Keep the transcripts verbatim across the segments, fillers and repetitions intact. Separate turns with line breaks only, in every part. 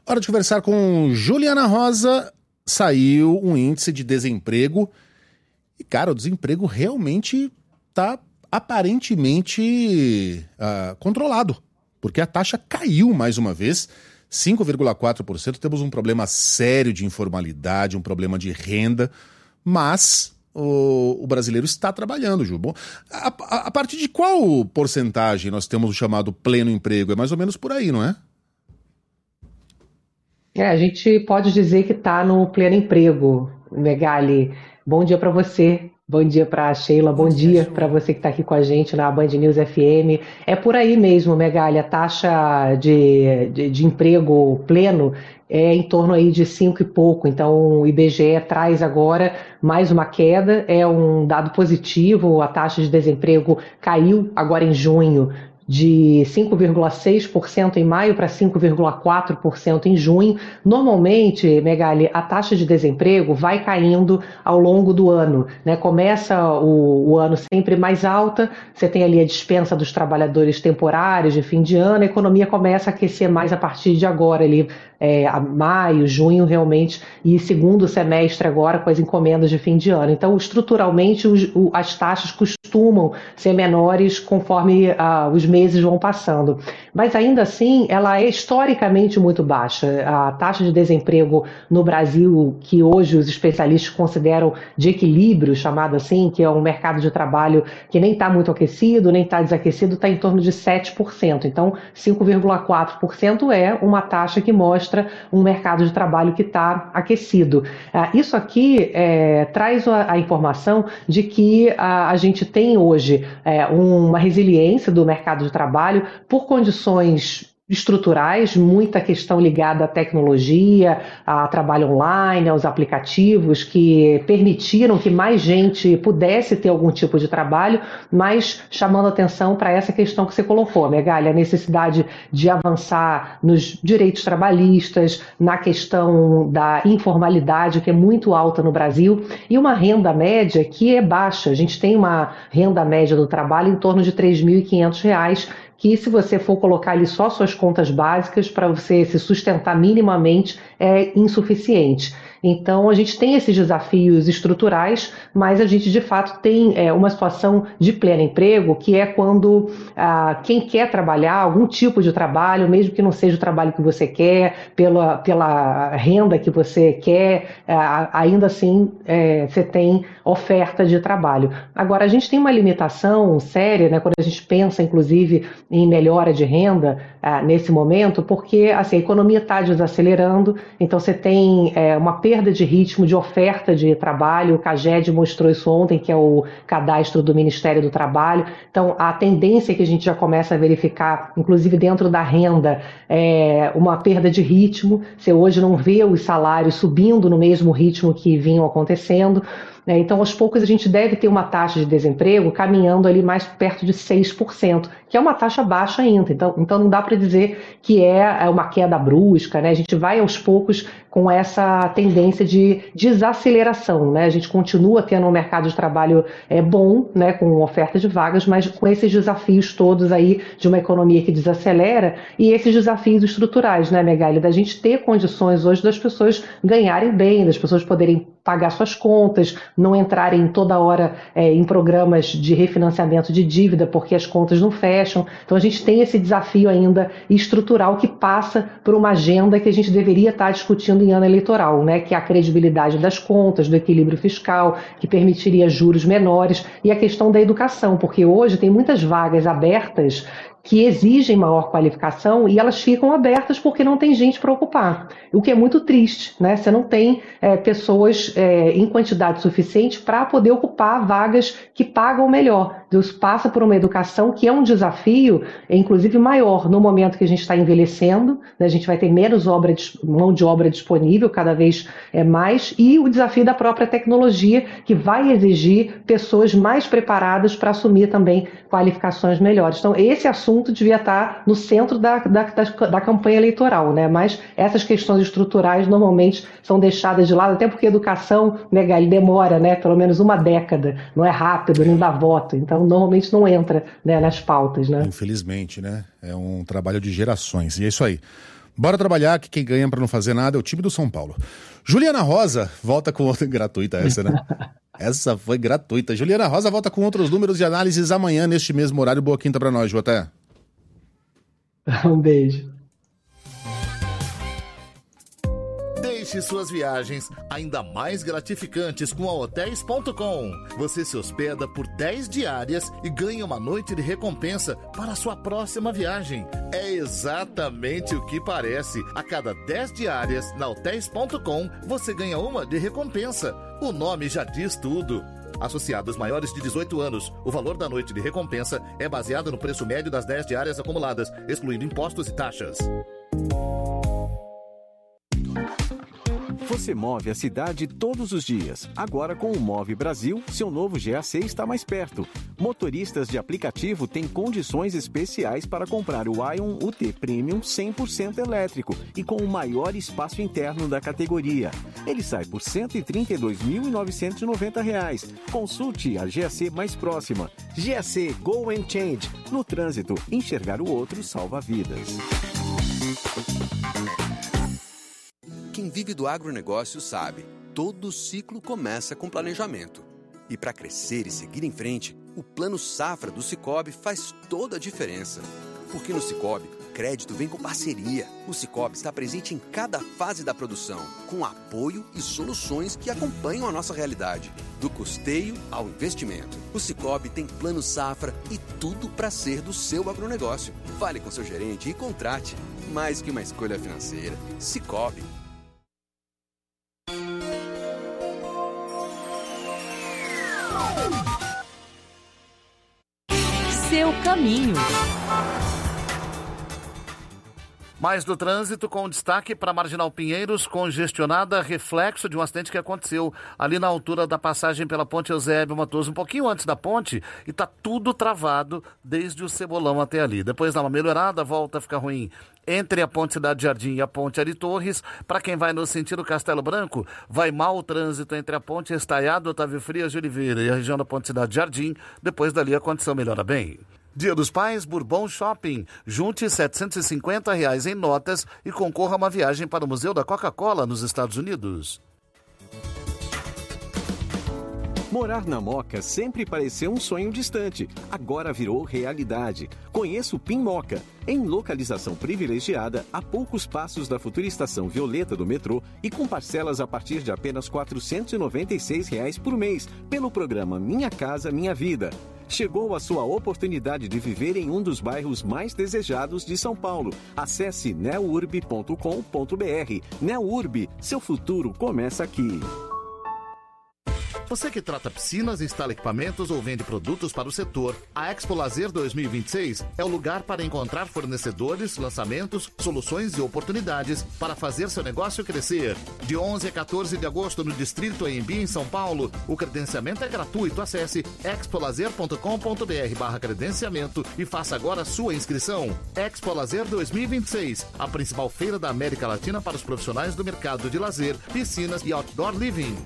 Hora de conversar com Juliana Rosa. Saiu um índice de desemprego e, cara, o desemprego realmente está aparentemente uh, controlado, porque a taxa caiu mais uma vez, cinco vírgula quatro por cento. Temos um problema sério de informalidade, um problema de renda, mas o, o brasileiro está trabalhando, Ju. Bom, a, a, a partir de qual porcentagem nós temos o chamado pleno emprego? É mais ou menos por aí, não é?
É, a gente pode dizer que está no pleno emprego, Megali. Bom dia para você, bom dia para a Sheila,
Bom
bom
dia,
dia
Ju.
para você que está aqui com a gente na Band News F M. É por aí mesmo, Megali, a taxa de, de, de emprego pleno é em torno aí de cinco e pouco. Então o I B G E traz agora mais uma queda, é um dado positivo. A taxa de desemprego caiu agora em junho de cinco vírgula seis por cento em maio para cinco vírgula quatro por cento em junho. Normalmente, Megali, a taxa de desemprego vai caindo ao longo do ano, né? Começa o, o ano sempre mais alta, você tem ali a dispensa dos trabalhadores temporários de fim de ano, a economia começa a aquecer mais a partir de agora, ali, é, a maio, junho realmente, e segundo semestre agora com as encomendas de fim de ano. Então, estruturalmente, os, o, as taxas costumam ser menores conforme uh, os meses vão passando. Mas ainda assim, ela é historicamente muito baixa. A taxa de desemprego no Brasil, que hoje os especialistas consideram de equilíbrio, chamado assim, que é um mercado de trabalho que nem está muito aquecido, nem está desaquecido, está em torno de sete por cento. Então, cinco vírgula quatro por cento é uma taxa que mostra um mercado de trabalho que está aquecido. Isso aqui é, traz a, a informação de que a, a gente tem hoje é, uma resiliência do mercado de trabalho por condições estruturais, muita questão ligada à tecnologia, a trabalho online, aos aplicativos que permitiram que mais gente pudesse ter algum tipo de trabalho, mas chamando atenção para essa questão que você colocou, Megali, a necessidade de avançar nos direitos trabalhistas, na questão da informalidade, que é muito alta no Brasil, e uma renda média que é baixa. A gente tem uma renda média do trabalho em torno de três mil e quinhentos reais, que se você for colocar ali só suas contas básicas para você se sustentar minimamente é insuficiente. Então a gente tem esses desafios estruturais, mas a gente de fato tem é, uma situação de pleno emprego, que é quando ah, quem quer trabalhar, algum tipo de trabalho, mesmo que não seja o trabalho que você quer, pela, pela renda que você quer, ah, ainda assim é, você tem oferta de trabalho. Agora a gente tem uma limitação séria, né, quando a gente pensa inclusive em melhora de renda ah, nesse momento, porque assim, a economia está desacelerando, então você tem é, uma perda de ritmo, de oferta de trabalho. O CAGED mostrou isso ontem, que é o cadastro do Ministério do Trabalho. Então, a tendência que a gente já começa a verificar, inclusive dentro da renda, é uma perda de ritmo. Você hoje não vê os salários subindo no mesmo ritmo que vinham acontecendo. Então, aos poucos, a gente deve ter uma taxa de desemprego caminhando ali mais perto de seis por cento, que é uma taxa baixa ainda. Então, então não dá para dizer que é uma queda brusca, né? A gente vai aos poucos com essa tendência de desaceleração, né? A gente continua tendo um mercado de trabalho é, bom, né, com oferta de vagas, mas com esses desafios todos aí de uma economia que desacelera e esses desafios estruturais, né, Megali, da gente ter condições hoje das pessoas ganharem bem, das pessoas poderem pagar suas contas, não entrarem toda hora é, em programas de refinanciamento de dívida porque as contas não fecham. Então a gente tem esse desafio ainda estrutural que passa por uma agenda que a gente deveria estar discutindo em ano eleitoral, né? Que é a credibilidade das contas, do equilíbrio fiscal, que permitiria juros menores, e a questão da educação, porque hoje tem muitas vagas abertas que exigem maior qualificação e elas ficam abertas porque não tem gente para ocupar, o que é muito triste, né? Você não tem é, pessoas é, em quantidade suficiente para poder ocupar vagas que pagam melhor. Deus passa por uma educação que é um desafio, é, inclusive maior no momento que a gente está envelhecendo, né? A gente vai ter menos obra, mão de obra disponível, cada vez é, mais, e o desafio da própria tecnologia, que vai exigir pessoas mais preparadas para assumir também qualificações melhores. Então, esse assunto devia estar no centro da, da, da, da campanha eleitoral, né? Mas essas questões estruturais normalmente são deixadas de lado, até porque a educação, né, demora, né, pelo menos uma década, não é rápido, não dá voto, então normalmente não entra, né, nas pautas, né?
Infelizmente, né? É um trabalho de gerações, e é isso aí. Bora trabalhar, que quem ganha pra não fazer nada é o time do São Paulo. Juliana Rosa volta com outra... Gratuita essa, né? Essa foi gratuita. Juliana Rosa volta com outros números de análises amanhã, neste mesmo horário. Boa quinta pra nós, Joté.
Um beijo.
Deixe suas viagens ainda mais gratificantes com a hotéis ponto com. Você se hospeda por dez diárias e ganha uma noite de recompensa para a sua próxima viagem. É exatamente o que parece. A cada dez diárias na hotéis ponto com, você ganha uma de recompensa. O nome já diz tudo. Associados maiores de dezoito anos, o valor da noite de recompensa é baseado no preço médio das dez diárias acumuladas, excluindo impostos e taxas.
Você move a cidade todos os dias. Agora com o Move Brasil, seu novo G A C está mais perto. Motoristas de aplicativo têm condições especiais para comprar o Ion U T Premium cem por cento elétrico e com o maior espaço interno da categoria. Ele sai por cento e trinta e dois mil novecentos e noventa reais. Consulte a G A C mais próxima. G A C Go and Change. No trânsito, enxergar o outro salva vidas.
Quem vive do agronegócio sabe, todo ciclo começa com planejamento. E para crescer e seguir em frente, o Plano Safra do Sicoob faz toda a diferença. Porque no Sicoob, crédito vem com parceria. O Sicoob está presente em cada fase da produção, com apoio e soluções que acompanham a nossa realidade. Do custeio ao investimento. O Sicoob tem Plano Safra e tudo para ser do seu agronegócio. Fale com seu gerente e contrate. Mais que uma escolha financeira. Sicoob.
Seu caminho.
Mais do trânsito com destaque para Marginal Pinheiros, congestionada, reflexo de um acidente que aconteceu ali na altura da passagem pela Ponte Eusébio Matoso, um pouquinho antes da ponte, e tá tudo travado desde o Cebolão até ali. Depois dá uma melhorada, volta a ficar ruim entre a Ponte Cidade Jardim e a Ponte Ari Torres. Para quem vai no sentido Castelo Branco, vai mal o trânsito entre a Ponte Estaiado, Otávio Frias de Oliveira e a região da Ponte Cidade Jardim. Depois dali a condição melhora bem. Dia dos Pais, Bourbon Shopping. Junte setecentos e cinquenta reais em notas e concorra a uma viagem para o Museu da Coca-Cola nos Estados Unidos.
Morar na Moca sempre pareceu um sonho distante. Agora virou realidade. Conheça o Pin Moca. Em localização privilegiada, a poucos passos da futura estação Violeta do metrô e com parcelas a partir de apenas quatrocentos e noventa e seis reais por mês, pelo programa Minha Casa Minha Vida. Chegou a sua oportunidade de viver em um dos bairros mais desejados de São Paulo. Acesse neurb ponto com ponto br. Neurb, seu futuro começa aqui.
Você que trata piscinas, instala equipamentos ou vende produtos para o setor, a Expo Lazer dois mil e vinte e seis é o lugar para encontrar fornecedores, lançamentos, soluções e oportunidades para fazer seu negócio crescer. De onze a quatorze de agosto no Distrito Anhembi, em São Paulo, o credenciamento é gratuito. Acesse expolazer ponto com ponto br barra credenciamento e faça agora a sua inscrição. Expo Lazer dois mil e vinte e seis, a principal feira da América Latina para os profissionais do mercado de lazer, piscinas e outdoor living.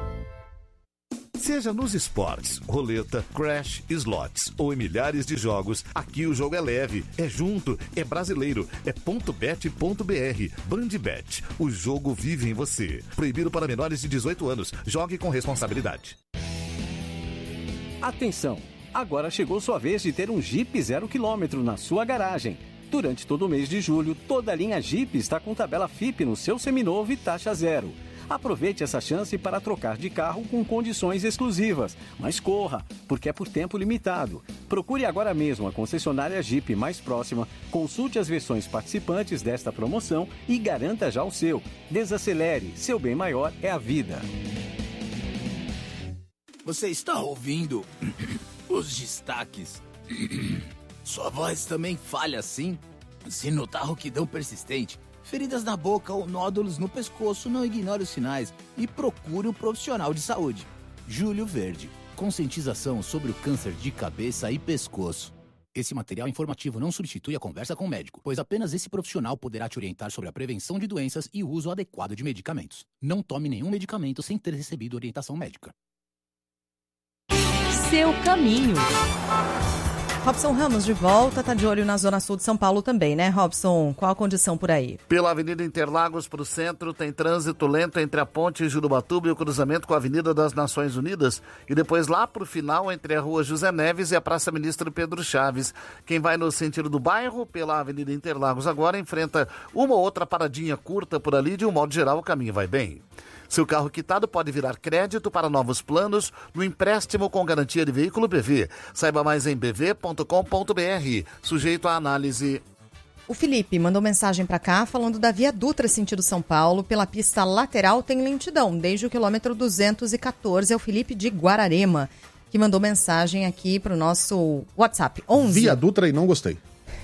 Seja nos esportes, roleta, crash, slots ou em milhares de jogos, aqui o jogo é leve, é junto, é brasileiro, é ponto bet ponto br. Bandbet, o jogo vive em você. Proibido para menores de dezoito anos. Jogue com responsabilidade.
Atenção! Agora chegou sua vez de ter um Jeep zero quilômetro na sua garagem. Durante todo o mês de julho, toda a linha Jeep está com tabela F I P no seu seminovo e taxa zero. Aproveite essa chance para trocar de carro com condições exclusivas. Mas corra, porque é por tempo limitado. Procure agora mesmo a concessionária Jeep mais próxima, consulte as versões participantes desta promoção e garanta já o seu. Desacelere, seu bem maior é a vida.
Você está ouvindo os destaques? Sua voz também falha assim? Se notar rouquidão persistente, feridas na boca ou nódulos no pescoço, não ignore os sinais e procure um profissional de saúde. Júlio Verde. Conscientização sobre o câncer de cabeça e pescoço. Esse material informativo não substitui a conversa com o médico, pois apenas esse profissional poderá te orientar sobre a prevenção de doenças e o uso adequado de medicamentos. Não tome nenhum medicamento sem ter recebido orientação médica.
Seu caminho.
Robson Ramos de volta, tá de olho na Zona Sul de São Paulo também, né, Robson? Qual a condição por aí?
Pela Avenida Interlagos para o centro, tem trânsito lento entre a Ponte Jurubatuba e o cruzamento com a Avenida das Nações Unidas. E depois lá para o final, entre a Rua José Neves e a Praça Ministro Pedro Chaves. Quem vai no sentido do bairro, pela Avenida Interlagos agora, enfrenta uma ou outra paradinha curta por ali. De um modo geral, o caminho vai bem. Seu carro quitado pode virar crédito para novos planos no empréstimo com garantia de veículo B V. Saiba mais em b v ponto com ponto b r. Sujeito à análise.
O Felipe mandou mensagem para cá falando da Via Dutra sentido São Paulo. Pela pista lateral tem lentidão desde o quilômetro duzentos e quatorze. É o Felipe de Guararema que mandou mensagem aqui para o nosso WhatsApp. onze
Via Dutra e não gostei.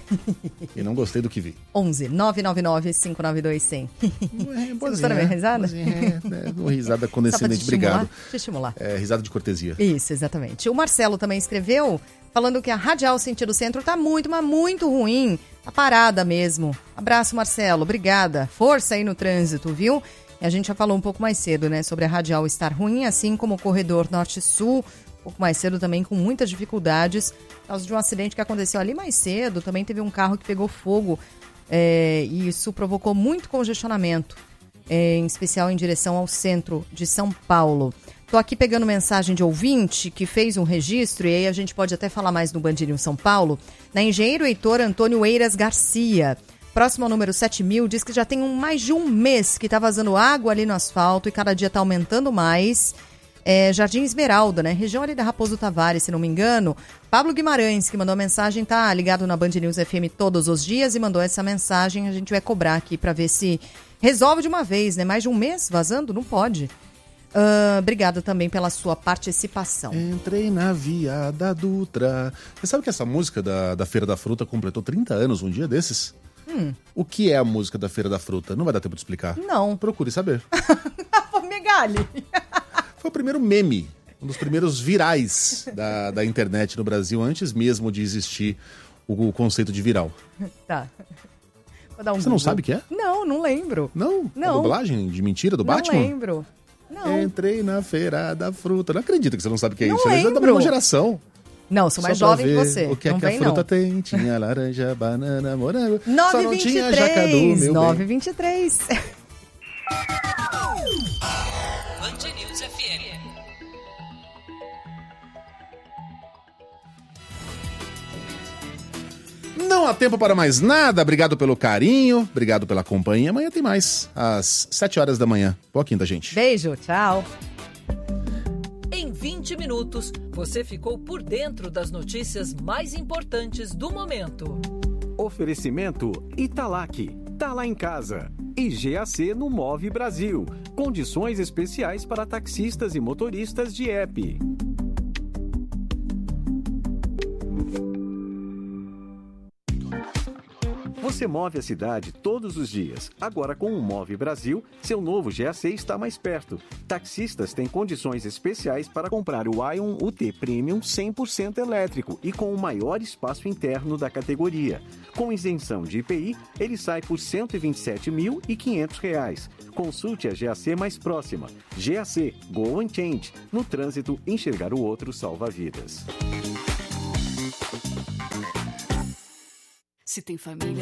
E não gostei do que vi.
onze nove nove nove cinco nove dois zero zero. É, Você gostou da minha risada?
É, é, uma risada condescendente, obrigado.
Te estimular.
É, risada de cortesia.
Isso, exatamente. O Marcelo também escreveu falando que a radial sentido centro tá muito, mas muito ruim. Tá parada mesmo. Abraço, Marcelo. Obrigada. Força aí no trânsito, viu? E a gente já falou um pouco mais cedo, né, sobre a radial estar ruim, assim como o corredor norte-sul. Um pouco mais cedo também com muitas dificuldades, por causa de um acidente que aconteceu ali mais cedo. Também teve um carro que pegou fogo é, e isso provocou muito congestionamento, é, em especial em direção ao centro de São Paulo. Estou aqui pegando mensagem de ouvinte que fez um registro, e aí a gente pode até falar mais no Band News São Paulo. Na Engenheiro Heitor Antônio Eiras Garcia, próximo ao número sete mil, diz que já tem um, mais de um mês que está vazando água ali no asfalto e cada dia está aumentando mais. É, Jardim Esmeralda, né? Região ali da Raposo Tavares, se não me engano. Pablo Guimarães, que mandou a mensagem, tá ligado na Band News F M todos os dias e mandou essa mensagem. A gente vai cobrar aqui pra ver se resolve de uma vez, né? Mais de um mês vazando? Não pode. Uh, obrigada também pela sua participação.
Entrei na Via da Dutra. Você sabe que essa música da, da Feira da Fruta completou trinta anos um dia desses?
Hum.
O que é a música da Feira da Fruta? Não vai dar tempo de explicar.
Não.
Procure saber.
Megali.
Foi o primeiro meme, um dos primeiros virais da, da internet no Brasil, antes mesmo de existir o, o conceito de viral.
Tá. Vou dar um
Você
Google.
não sabe o que é?
Não, não lembro.
Não?
Não.
A dublagem de mentira do
não
Batman?
Não lembro. Não.
Entrei na Feira da Fruta. Não acredito que você não sabe o que é
não
isso. Ele é da mesma geração.
Não, sou mais
Só
jovem
ver
que você.
O que
não
é que
vem,
a fruta
não.
tem? Tinha laranja, banana, morango.
nove
Só não
vinte e
tinha
três,
jacadu, meu
nove
bem.
vinte e três.
Band News F M.
Não há tempo para mais nada. Obrigado pelo carinho, obrigado pela companhia. Amanhã tem mais, às sete horas da manhã. Boa quinta, gente.
Beijo, tchau.
Em vinte minutos, você ficou por dentro das notícias mais importantes do momento.
Oferecimento Italac, tá lá em casa. E G A C no Move Brasil. Condições especiais para taxistas e motoristas de app. Você move a cidade todos os dias. Agora com o Move Brasil, seu novo G A C está mais perto. Taxistas têm condições especiais para comprar o Ion U T Premium cem por cento elétrico e com o maior espaço interno da categoria. Com isenção de I P I, ele sai por cento e vinte e sete mil e quinhentos reais. Consulte a G A C mais próxima. G A C, Go and Change. No trânsito, enxergar o outro salva vidas.
Se tem família...